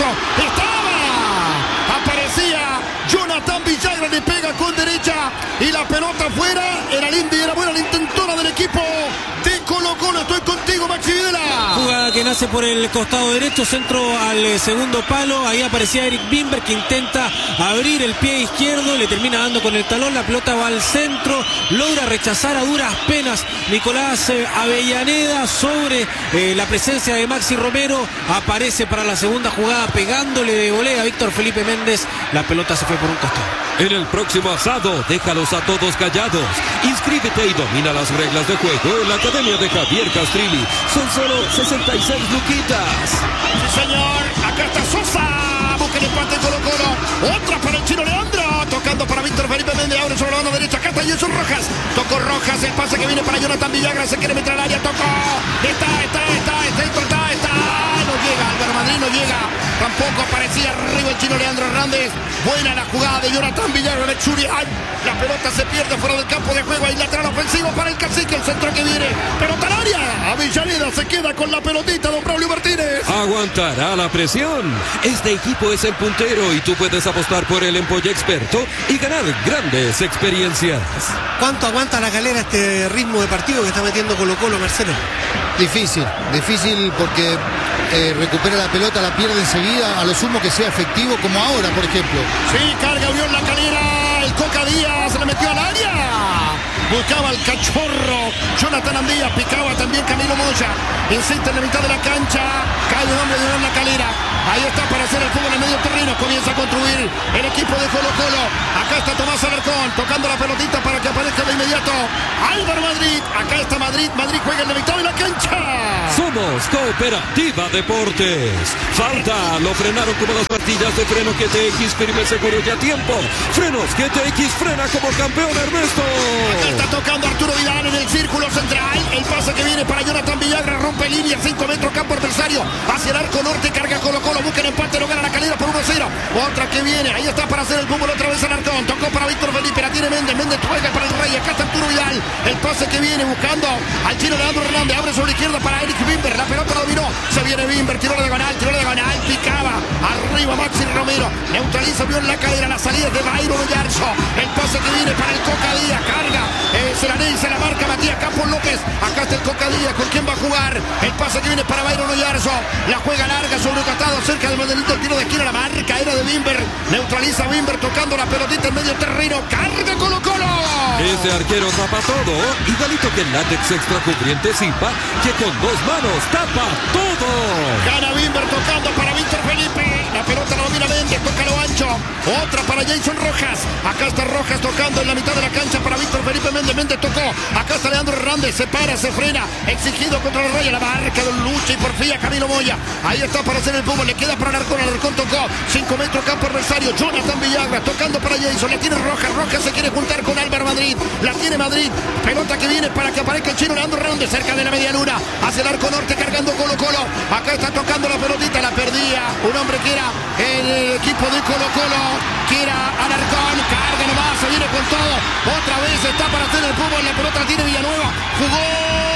A: Estaba. Aparecía Jonathan Villagra, le pega con derecha y la pelota afuera. Era linda y era buena la intentona del equipo de Colo Colo. Estoy contigo, Maxi Videla.
D: Jugada que nace por el costado derecho, centro al eh, segundo palo. Ahí aparecía Eric Bimber, que intenta abrir el pie izquierdo, le termina dando con el talón. La pelota va al centro, logra rechazar a duras penas Nicolás eh, Avellaneda sobre eh, la presencia de Maxi Romero. Aparece para la segunda jugada pegándole de volea a Víctor Felipe Méndez. La pelota se fue por un costado.
B: En el próximo asado, déjalos a todos callados. Inscríbete y domina las reglas de juego en la Academia de Javier Castrilli. Son solo sesenta y seis luquitas.
A: Sí, señor. Acá está Sosa. Busca el empate Colo Colo. Otra para el chino Leandro. Tocando para Víctor Felipe Méndez. Abre sobre la banda derecha. Acá está Jesús Rojas. Tocó Rojas. El pase que viene para Jonathan Villagra. Se quiere meter al área. Tocó. Está, está, está, está, está, está, está. No llega. Álvaro Madrid no llega. Tampoco aparecía arriba el chino Leandro Hernández. Buena la jugada de Jonathan Villagra de Churian. La pelota se pierde fuera del campo de juego. Hay lateral ofensivo para el Cacique. El centro que viene. Pelota al área. Avellaneda se queda con la pelotita. Don Braulio Martínez.
B: Aguantará la presión. Este equipo es el puntero y tú puedes apostar por el empolle experto y ganar grandes experiencias.
E: ¿Cuánto aguanta La Calera este ritmo de partido que está metiendo Colo Colo, Marcelo?
C: Difícil, difícil porque eh, recupera la pelota, la pierde enseguida, a lo sumo que sea efectivo como ahora, por ejemplo.
A: Sí, carga Unión La Calera. El Coca Díaz se le metió al área. Buscaba el cachorro Jonathan Andía, picaba también Camilo Moya. Insiste en la mitad de la cancha. Cae un hombre de Unión La Calera. Ahí está para hacer el fútbol en medio terreno. Comienza a construir el equipo de Colo Colo. Acá está Tomás Alarcón tocando la pelotita para que aparezca de inmediato Álvaro Madrid. Acá está Madrid. Madrid juega en la mitad de la cancha.
B: Somos Cooperativa Deportes. Falta, lo frenaron como las pastillas de freno G T X, firme, seguro y a tiempo. Frenos G T X, frena como campeón, Ernesto.
A: Acá está tocando Arturo Vidal en el círculo central. El pase que viene para Jonathan Villagra, rompe línea, cinco metros, campo adversario. Hacia el arco norte, carga Colo Colo, busca el empate, lo gana la Calera por uno cero. Otra que viene, ahí está para hacer el fútbol otra vez Alarcón. Tocó para Víctor Felipe, la tiene Méndez, Méndez juega para el Rey. Acá está Arturo Vidal. El pase que viene buscando al chino Leandro Hernández, abre sobre la izquierda para Eric Bimber. La pelota la dominó, se viene Bimber, tiró la diagonal, tiró la diagonal, picaba arriba Maxi Romero, neutraliza bien la Calera, la salida de Bayron Oyarzo. El pase que viene para el Coca Díaz, carga, eh, se la ley, se la marca Matías Campos López. Acá está el Coca Díaz, ¿con quién va a jugar? El pase que viene para Bayron Oyarzo, la juega larga sobre el costado, cerca del modelito, el tiro de esquina, la marca era de Bimber, neutraliza Bimber tocando la pelotita en medio terreno, carga Colo Colo.
B: Ese arquero tapa todo, igualito que el látex extra cubriente Zipa, que con dos manos tapa todo.
A: Gana Bimber tocando para Víctor Felipe. La pelota la domina Méndez, toca lo ancho. Otra para Jason Rojas. Acá está Rojas tocando en la mitad de la cancha para Víctor Felipe Méndez. Méndez tocó. Acá está Leandro Hernández. Se para, se frena. Exigido contra el Rey. La marca de lucha y porfía Camilo Moya. Ahí está para hacer el fútbol. Le queda para Alarcón. Alarcón tocó. cinco metros campo adversario. Jonathan Villagra tocando para Jason. La tiene Rojas. Rojas se quiere juntar con Álvaro Madrid. La tiene Madrid. Pelota que viene para que aparezca el chino Leandro Hernández. Cerca de la media luna. Hacia el arco norte cargando Colo Colo. Acá está tocando la pelotita. La perdía un hombre que era el equipo de Colo Colo, que era Alarcón, carga nomás, se viene con todo, otra vez está para hacer el fútbol, la pelota la tiene Villanueva, jugó,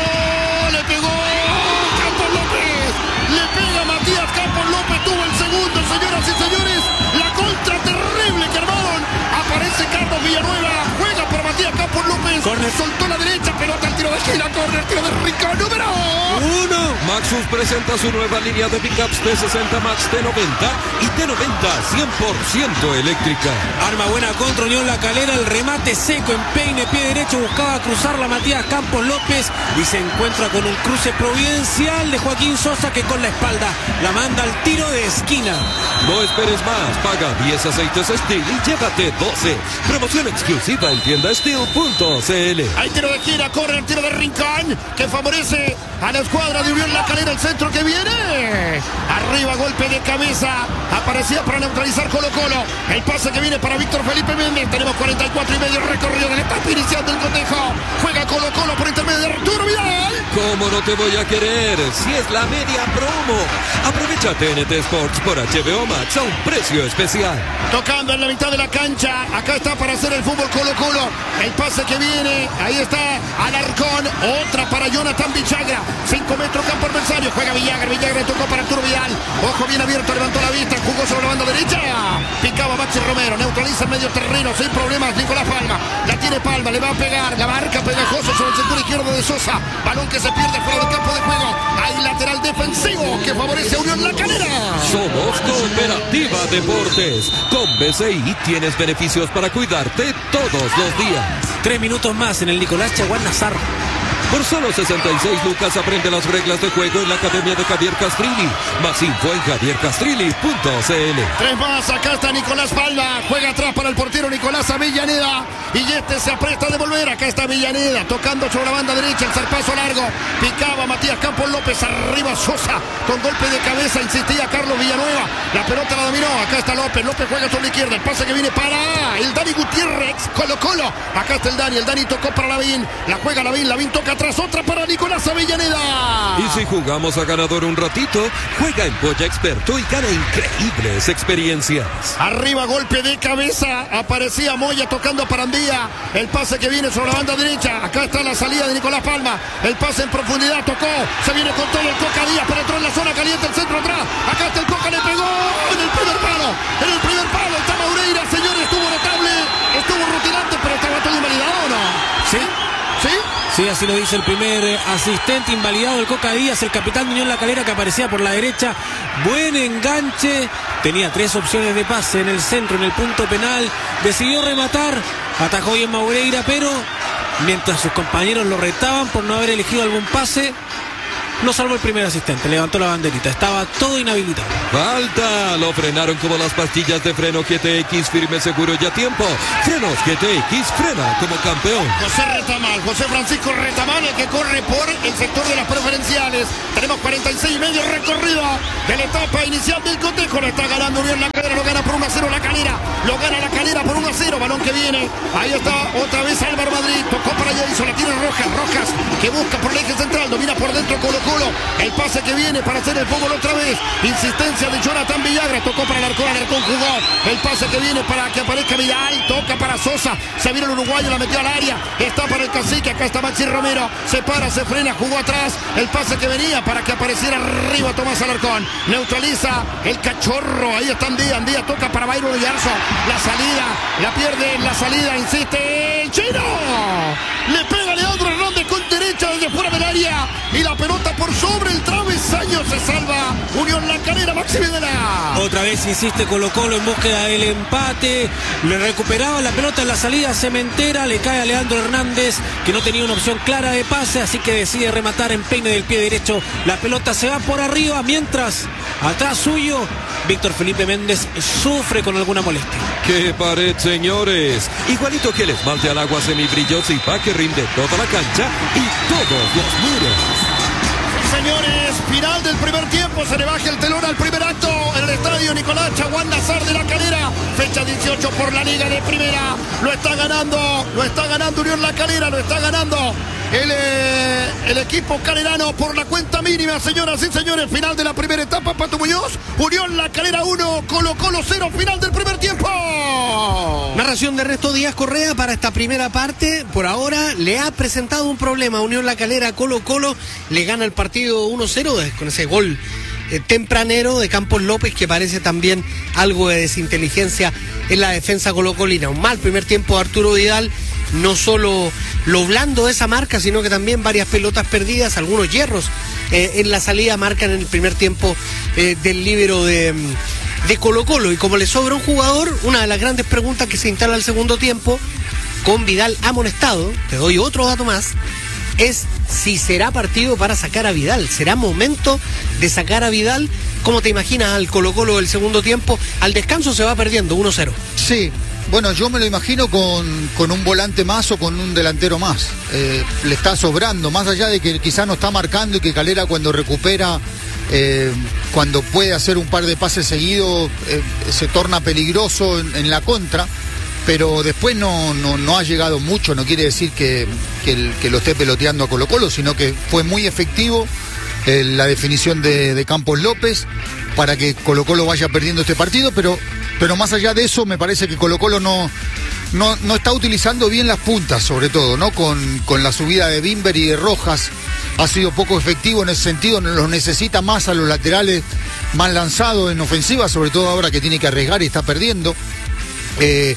A: le pegó Campos López, le pega Matías Campos López, tuvo el segundo, señoras y señores, la contra terrible que armaron, aparece Carlos Villanueva, juega por Matías Campos López, corner, soltó la derecha, pelota al tiro de esquina, corner, tiro de Rincón, número
B: uno. Maxus presenta su nueva línea de pickups T sesenta Max, T noventa y T noventa cien por ciento eléctrica.
D: Arma buena contra Unión La Calera, el remate seco, empeine, pie derecho, buscaba cruzarla Matías Campos López y se encuentra con un cruce providencial de Joaquín Sosa que con la espalda la manda al tiro de esquina.
B: No esperes más, paga diez aceites Steel y llévate doce. Promoción exclusiva en tienda steel punto c l.
A: Hay tiro de esquina, corre el tiro de Rincón que favorece a la escuadra de Unión La Calera, el centro que viene. Arriba, golpe de cabeza. Aparecía para neutralizar Colo Colo. El pase que viene para Víctor Felipe Méndez. Tenemos cuarenta y cuatro y medio recorrido de la etapa inicial del cotejo. Juega Colo Colo por intermedio de Arturo Vidal.
B: ¿Cómo no te voy a querer? Si es la media promo. Aprovecha T N T Sports por H B O Max a un precio especial.
A: Tocando en la mitad de la cancha. Acá está para hacer el fútbol Colo Colo. El pase que viene. Ahí está Alarcón. Otra para Jonathan Villagra. cinco metros campo adversario. Juega Villagra. Villagra tocó para Arturo Vidal. Ojo bien abierto. Levantó la vista. Jugó sobre la banda derecha. Picaba Maxi Romero. Neutraliza el medio terreno. Sin problemas. Nicolás Palma. La tiene Palma. Le va a pegar. La marca pegajoso sobre el sector izquierdo de Sosa. Balón que se pierde fuera del campo de juego. Hay lateral defensivo que favorece a Unión La Calera.
B: Somos Cooperativa Deportes. Con B C I tienes beneficios para cuidarte todos los días.
D: Tres minutos más en el Nicolás Chaguán Nazar.
B: Por solo sesenta y seis lucas aprende las reglas de juego en la Academia de Javier Castrilli. Más info en javier castrilli punto c l.
A: Tres más, acá está Nicolás Palma. Juega atrás para el portero Nicolás Avellaneda. Y este se apresta a devolver. Acá está Avellaneda tocando sobre la banda derecha. El zarpazo largo. Picaba Matías Campos López. Arriba Sosa. Con golpe de cabeza insistía Carlos Villanueva. La pelota la dominó. Acá está López. López juega sobre la izquierda. El pase que viene para el Dani Gutiérrez. Colo Colo. Acá está el Dani. El Dani tocó para Lavín. La juega Lavín. Lavín toca atrás. Otra para Nicolás Avellaneda.
B: Y si jugamos a ganador un ratito, juega en Polla Experto y gana increíbles experiencias.
A: Arriba, golpe de cabeza. Aparecía Moya tocando para Andía. El pase que viene sobre la banda derecha. Acá está la salida de Nicolás Palma. El pase en profundidad tocó. Se viene con todo el Coca Díaz. Penetró en la zona caliente. El centro atrás. Acá está el Coca. Le pegó en el primer palo. En el primer palo está Maureira. Señores, estuvo notable. Estuvo rutilante, pero estaba todo invalidado, ¿o no?
D: ¿Sí?
A: ¿Sí?
D: Sí, así lo dice el primer eh, asistente invalidado del Coca Díaz, el capitán de Unión La Calera que aparecía por la derecha. Buen enganche. Tenía tres opciones de pase en el centro, en el punto penal. Decidió rematar. Atajó bien Maureira, pero mientras sus compañeros lo retaban por no haber elegido algún pase, lo salvó el primer asistente, levantó la banderita, estaba todo inhabilitado.
B: Falta, lo frenaron como las pastillas de freno G T X, firme, seguro y a tiempo. Frenos G T X, frena como campeón.
A: José Retamal, José Francisco Retamal, el que corre por el sector de las preferenciales. Tenemos cuarenta y seis y medio recorrido de la etapa inicial del cotejo. Lo está ganando Unión La Calera, lo gana por uno a cero La Calera, lo gana La Calera por uno a cero, balón que viene, ahí está otra vez Álvaro Madrid, tocó para Jason, la tiene Rojas, Rojas que busca por el eje central, domina por dentro Colo Colo, el pase que viene para hacer el fútbol otra vez, insistencia de Jonathan Villagra, tocó para Alarcón, Alarcón jugó, el pase que viene para que aparezca Vidal, toca para Sosa, se vino el uruguayo, la metió al área, está para el cacique, acá está Maxi Romero, se para, se frena, jugó atrás, el pase que venía para que apareciera arriba Tomás Alarcón, neutraliza el cachorro, ahí está Andía, Andía toca para Byron Yarzo, la salida, la pierde en la salida, insiste el chino, le pega Leandro Hernández con derecha desde fuera del área y la pelota por sobre el travesaño, se salva Unión La Calera, Maxi Videla.
D: Otra vez insiste Colo Colo en búsqueda del empate, le recuperaba la pelota en la salida Cementera, le cae a Leandro Hernández que no tenía una opción clara de pase, así que decide rematar en peine del pie derecho, la pelota se va por arriba, mientras atrás suyo Víctor Felipe Méndez sufre con alguna molestia.
B: ¡Qué pared, señores! Igualito que el esmalte al agua semibrilloso y pa' que rinde toda la cancha y todos los muros.
A: Señores, final del primer tiempo, se le baja el telón al primer acto en el estadio Nicolás Chaguán Nazar de La Calera, fecha dieciocho por la Liga de Primera, lo está ganando, lo está ganando Unión La Calera, lo está ganando el, eh, el equipo calerano por la cuenta mínima, señoras y señores, final de la primera etapa, Pato Muñoz, Unión La Calera uno, Colo Colo cero, final del primer tiempo.
E: Narración de Ernesto Díaz Correa para esta primera parte. Por ahora le ha presentado un problema a Unión La Calera. Colo Colo le gana el partido uno cero con ese gol eh, tempranero de Campos López, que parece también algo de desinteligencia en la defensa colocolina. Un mal primer tiempo de Arturo Vidal, no solo lo blando de esa marca, sino que también varias pelotas perdidas, algunos hierros eh, en la salida marcan en el primer tiempo eh, del líbero de... de Colo Colo, y como le sobra un jugador, una de las grandes preguntas que se instala al segundo tiempo, con Vidal amonestado, te doy otro dato más, es si será partido para sacar a Vidal, será momento de sacar a Vidal. ¿Cómo te imaginas al Colo Colo del segundo tiempo? Al descanso se va perdiendo uno cero.
C: Sí, bueno, yo me lo imagino con, con un volante más o con un delantero más. Eh, le está sobrando, más allá de que quizá no está marcando y que Calera cuando recupera, eh, cuando puede hacer un par de pases seguidos, eh, se torna peligroso en, en la contra, pero después no, no, no ha llegado mucho, no quiere decir que, que, el, que lo esté peloteando a Colo Colo, sino que fue muy efectivo eh, la definición de, de Campos López para que Colo Colo vaya perdiendo este partido, pero, pero más allá de eso me parece que Colo Colo no, no, no está utilizando bien las puntas, sobre todo, ¿no? Con, con la subida de Bimber y de Rojas ha sido poco efectivo en ese sentido, los necesita más a los laterales, más lanzados en ofensiva, sobre todo ahora que tiene que arriesgar y está perdiendo. Eh,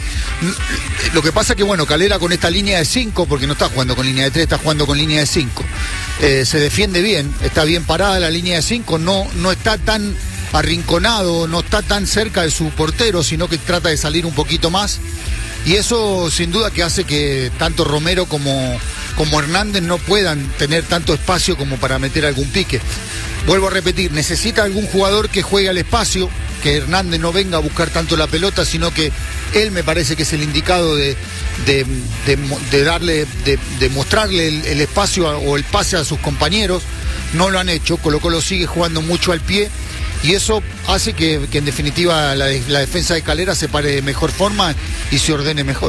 C: lo que pasa que bueno, Calera con esta línea de cinco, porque no está jugando con línea de tres, está jugando con línea de cinco, eh, se defiende bien, está bien parada la línea de cinco, no, no está tan arrinconado, no está tan cerca de su portero, sino que trata de salir un poquito más, y eso sin duda que hace que tanto Romero como, como Hernández no puedan tener tanto espacio como para meter algún pique. Vuelvo a repetir, necesita algún jugador que juegue al espacio, que Hernández no venga a buscar tanto la pelota, sino que él me parece que es el indicado de, de, de, de darle, de, de mostrarle el, el espacio o el pase a sus compañeros. No lo han hecho, Colo Colo sigue jugando mucho al pie y eso hace que, que en definitiva la, la defensa de Calera se pare de mejor forma y se ordene mejor.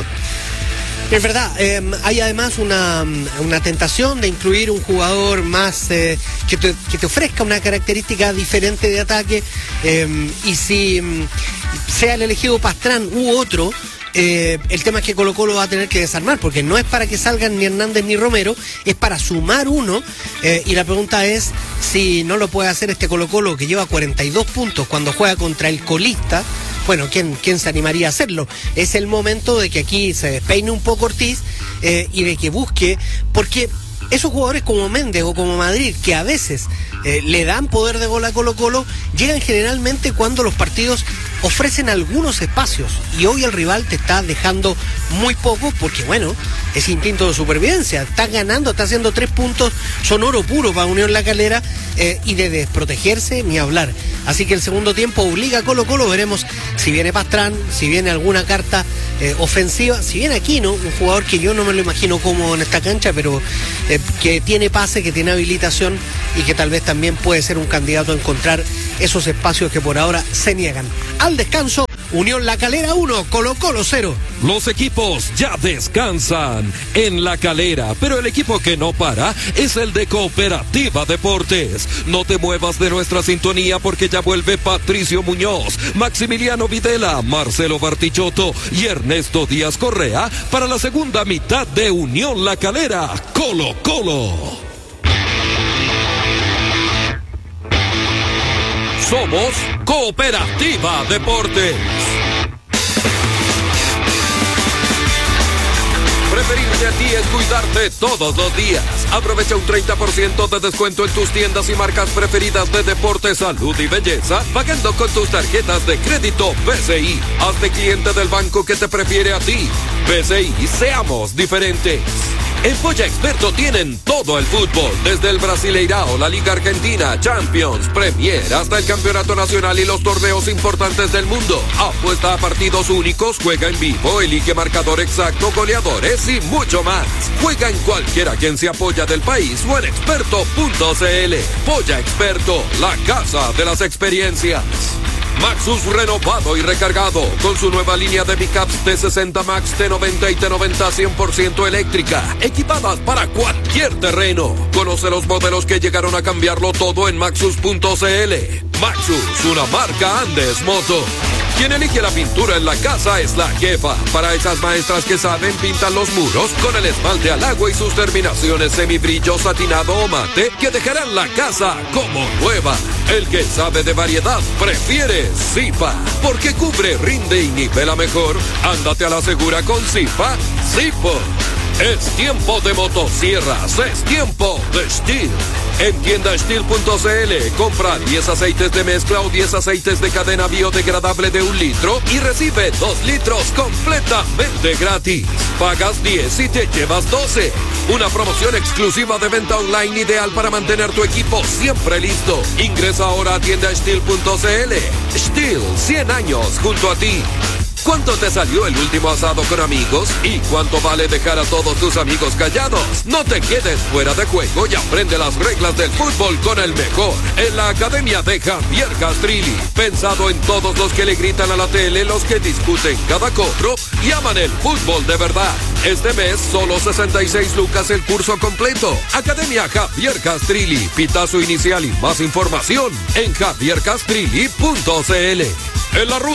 E: Es verdad, eh, hay además una, una tentación de incluir un jugador más eh, que, te, que te ofrezca una característica diferente de ataque, eh, y si mm, sea el elegido Pastrán u otro, eh, el tema es que Colo Colo va a tener que desarmar, porque no es para que salgan ni Hernández ni Romero, es para sumar uno, eh, y la pregunta es si no lo puede hacer este Colo Colo que lleva cuarenta y dos puntos cuando juega contra el colista. Bueno, ¿quién, ¿quién se animaría a hacerlo? Es el momento de que aquí se despeine un poco Ortiz eh, y de que busque, porque esos jugadores como Méndez o como Madrid, que a veces eh, le dan poder de gol a Colo Colo, llegan generalmente cuando los partidos ofrecen algunos espacios y hoy el rival te está dejando muy poco porque, bueno, es instinto de supervivencia. Está ganando, está haciendo tres puntos, son oro puro para Unión La Calera, eh, y de desprotegerse ni hablar. Así que el segundo tiempo obliga a Colo Colo. Veremos si viene Pastrán, si viene alguna carta eh, ofensiva, si viene Aquino, un jugador que yo no me lo imagino cómodo en esta cancha, pero eh, que tiene pase, que tiene habilitación y que tal vez también puede ser un candidato a encontrar esos espacios que por ahora se niegan. Al descanso, Unión La Calera uno, Colo Colo cero.
B: Los equipos ya descansan en La Calera, pero el equipo que no para es el de Cooperativa Deportes. No te muevas de nuestra sintonía porque ya vuelve Patricio Muñoz, Maximiliano Videla, Marcelo Bartichotto y Ernesto Díaz Correa para la segunda mitad de Unión La Calera, Colo Colo. Somos Cooperativa Deportes. Preferirte a ti es cuidarte todos los días. Aprovecha un treinta por ciento de descuento en tus tiendas y marcas preferidas de deporte, salud y belleza, pagando con tus tarjetas de crédito B C I. Hazte cliente del banco que te prefiere a ti. B C I, seamos diferentes. En Polla Experto tienen todo el fútbol, desde el Brasileirao, la Liga Argentina, Champions, Premier, hasta el Campeonato Nacional y los torneos importantes del mundo. Apuesta a partidos únicos, juega en vivo, elige marcador exacto, goleadores y mucho más. Juega en cualquier agencia Polla del país o en experto punto c l. Polla Experto, la casa de las experiencias. Maxus renovado y recargado con su nueva línea de pickups T sesenta Max, T noventa y T noventa cien por ciento eléctrica, equipadas para cualquier terreno. Conoce los modelos que llegaron a cambiarlo todo en maxus punto c l. Maxus, una marca Andes Moto. Quien elige la pintura en la casa es la jefa. Para esas maestras que saben, pintan los muros con el esmalte al agua y sus terminaciones semibrillo, satinado o mate que dejarán la casa como nueva. El que sabe de variedad prefiere Zipa, porque cubre, rinde y nivela mejor. Ándate a la segura con Zipa. Zipo. Es tiempo de motosierras, es tiempo de Stihl. En tienda Stihl punto c l compra diez aceites de mezcla o diez aceites de cadena biodegradable de un litro y recibe dos litros completamente gratis. Pagas diez y te llevas doce. Una promoción exclusiva de venta online ideal para mantener tu equipo siempre listo. Ingresa ahora a tienda Stihl punto c l. Stihl, cien años junto a ti. ¿Cuánto te salió el último asado con amigos? ¿Y cuánto vale dejar a todos tus amigos callados? No te quedes fuera de juego y aprende las reglas del fútbol con el mejor. En la Academia de Javier Castrilli. Pensado en todos los que le gritan a la tele, los que discuten cada cobro y aman el fútbol de verdad. Este mes, solo sesenta y seis lucas el curso completo. Academia Javier Castrilli. Pitazo inicial y más información en javier castrilli punto c l. En la ruta